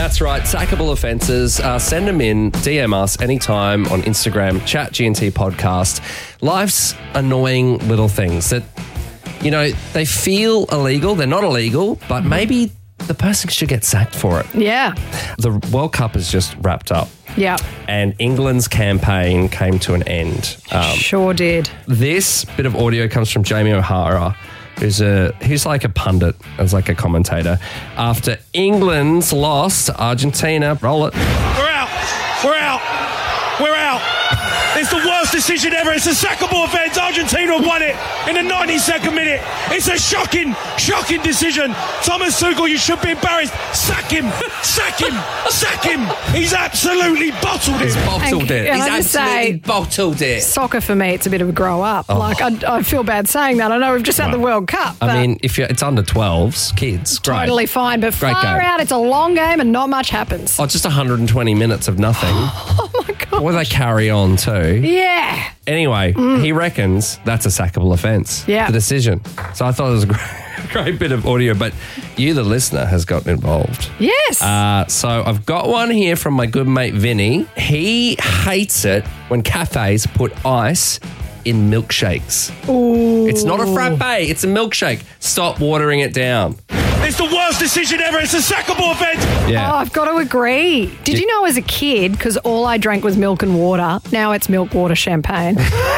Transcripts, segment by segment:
That's right. Sackable offences. Send them in. DM us anytime on Instagram. Chat GNT Podcast. Life's annoying little things that, you know, they feel illegal. They're not illegal, but maybe the person should get sacked for it. Yeah. The World Cup has just wrapped up. Yeah. And England's campaign came to an end. Sure did. This bit of audio comes from Jamie O'Hara, who's like a pundit, as like a commentator. After England's lost to Argentina, roll it. We're out. We're out. We're out. It's the worst decision ever. It's a sackable offence. Argentina won it in the 92nd minute. It's a shocking decision. Thomas Tuchel, you should be embarrassed. Sack him. Sack him. Sack him. He's absolutely bottled it. He's bottled it. And He's I just absolutely say, bottled it. Soccer for me, it's a bit of a grow up. Like, I feel bad saying that. I know we've just had the World Cup. I mean, if it's under 12s, kids, great. Totally fine. But Great far game. out, it's a long game and not much happens. Oh, just 120 minutes of nothing. Oh, my God. Or they carry on too. Yeah. Anyway, he reckons that's a sackable offence. Yeah. The decision. So I thought it was a great bit of audio, but you, the listener, has gotten involved. Yes. So I've got one here from my good mate Vinny. He hates it when cafes put ice in milkshakes. Ooh. It's not a frappe, it's a milkshake. Stop watering it down. It's the worst decision ever. It's a sackable offence. Yeah. Oh, I've got to agree. Did you know as a kid, because all I drank was milk and water, now it's milk, water, champagne.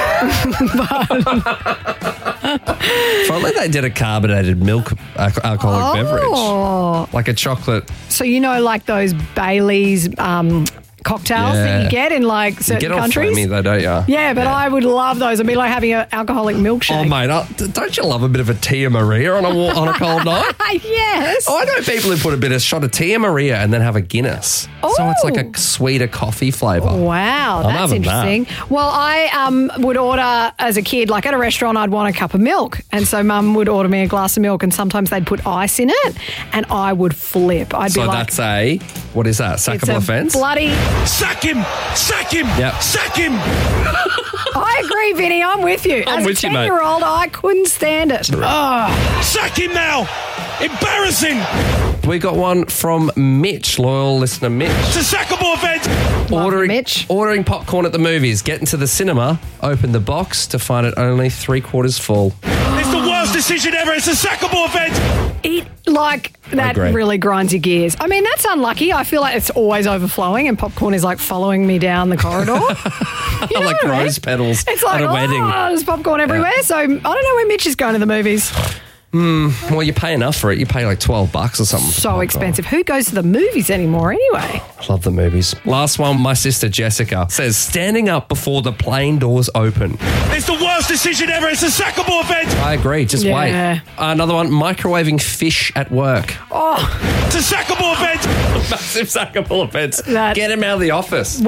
If only they did a carbonated milk alcoholic beverage. Like a chocolate. So you know, like those Baileys cocktails that you get in like certain countries? You get off me though, don't you? Yeah, but I would love those. It'd be like having an alcoholic milkshake. Oh, mate, don't you love a bit of a Tia Maria on a cold night? Yes. Oh, I know people who put a shot of Tia Maria and then have a Guinness. So it's like a sweeter coffee flavour. Wow, that's loving interesting. Well, I would order as a kid, like at a restaurant, I'd want a cup of milk. And so Mum would order me a glass of milk and sometimes they'd put ice in it and I would flip. I'd be like, that's what is that, sackable offence? Bloody... Sack him. Sack him. Yep. Sack him. I agree, Vinny. I'm with you. I'm As with a you, mate. 10-year-old, I couldn't stand it. Oh. Sack him now. Embarrassing. We got one from Mitch, loyal listener Mitch. It's a sackable offence. Mitch. Ordering popcorn at the movies, getting to the cinema, open the box to find it only 3/4 full. It's the worst decision ever. It's a sackable offence. That agree. really grinds your gears. I mean, that's unlucky. I feel like it's always overflowing and popcorn is like following me down the corridor. You know Like what I mean? rose petals It's like, at a wedding. there's popcorn everywhere. So I don't know where Mitch is going to the movies. Well, you pay enough for it. You pay like $12 or something. So expensive. Who goes to the movies anymore anyway? Love the movies. Last one, my sister Jessica says, standing up before the plane doors open. It's the worst decision ever. It's a sackable offence. I agree. Just Yeah. wait. Another one, microwaving fish at work. Oh, It's a sackable offence. Massive sackable offence. That- Get him out of the office.